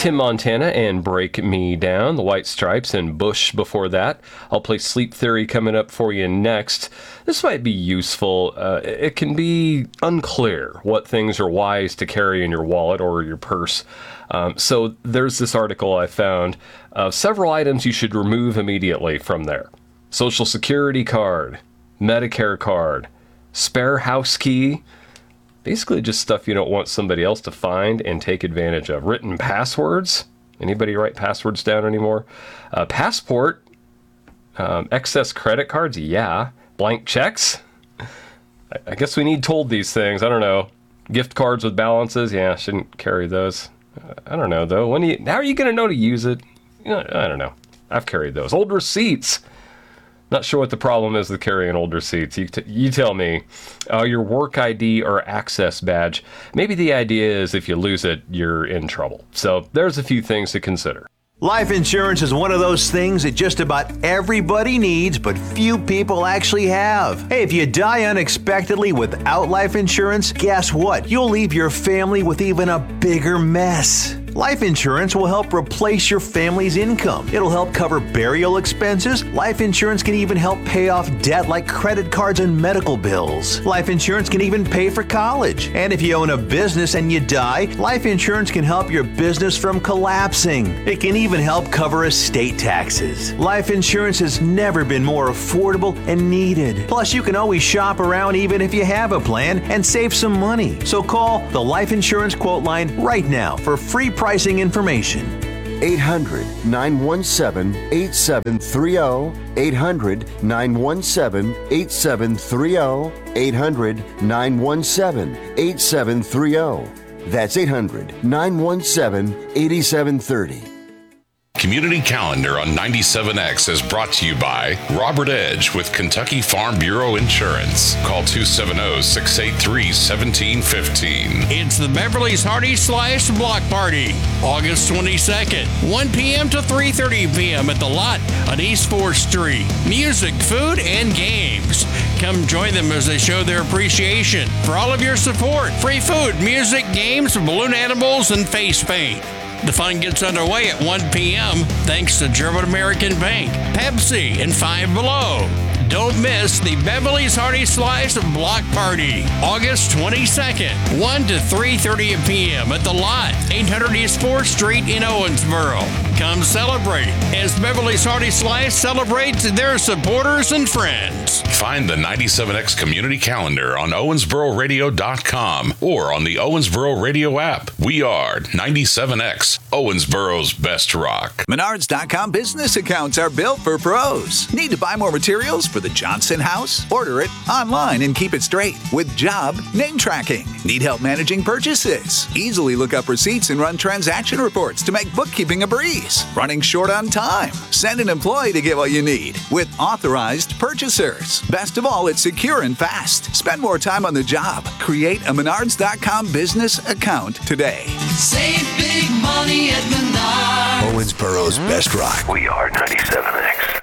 Tim Montana and Break Me Down, the White Stripes, and Bush before that. I'll play Sleep Theory coming up for you next. This might be useful. It can be unclear what things are wise to carry in your wallet or your purse. So there's this article I found. Several items you should remove immediately from there. Social Security card, Medicare card, spare house key. Basically just stuff you don't want somebody else to find and take advantage of. Written passwords. Anybody write passwords down anymore? Passport. Excess credit cards. Yeah. Blank checks. I guess we need told these things. I don't know. Gift cards with balances. Yeah, shouldn't carry those. I don't know, though. How are you going to know to use it? I don't know. I've carried those. Old receipts. Not sure what the problem is with carrying old receipts. You tell me. Your work ID or access badge. Maybe the idea is if you lose it, you're in trouble. So there's a few things to consider. Life insurance is one of those things that just about everybody needs, but few people actually have. Hey, if you die unexpectedly without life insurance, guess what? You'll leave your family with even a bigger mess. Life insurance will help replace your family's income. It'll help cover burial expenses. Life insurance can even help pay off debt like credit cards and medical bills. Life insurance can even pay for college. And if you own a business and you die, life insurance can help your business from collapsing. It can even help cover estate taxes. Life insurance has never been more affordable and needed. Plus, you can always shop around even if you have a plan and save some money. So call the Life Insurance Quote Line right now for free pricing information. 800-917-8730. 800-917-8730. 800-917-8730. That's 800-917-8730. Community Calendar on 97X is brought to you by Robert Edge with Kentucky Farm Bureau Insurance. Call 270-683-1715. It's the Beverly's Hearty Slice Block Party, August 22nd, 1 p.m. to 3:30 p.m. at the Lot on East 4th Street. Music, food, and games. Come join them as they show their appreciation for all of your support. Free food, music, games, balloon animals, and face paint. The fun gets underway at 1 p.m. thanks to German American Bank, Pepsi, and Five Below. Don't miss the Beverly's Hearty Slice Block Party, August 22nd, 1 to 3:30 p.m. at the Lot, 800 East 4th Street in Owensboro. Come celebrate as Beverly's Hearty Slice celebrates their supporters and friends. Find the 97X Community Calendar on OwensboroRadio.com or on the Owensboro Radio app. We are 97X, Owensboro's best rock. Menards.com business accounts are built for pros. Need to buy more materials for the Johnson house? Order it online and keep it straight with job name tracking. Need help managing purchases? Easily look up receipts and run transaction reports to make bookkeeping a breeze. Running short on time? Send an employee to get what you need with authorized purchasers. Best of all, it's secure and fast. Spend more time on the job. Create a Menards.com business account today. Save big money at Menards. Owensboro's best rock. We are 97X.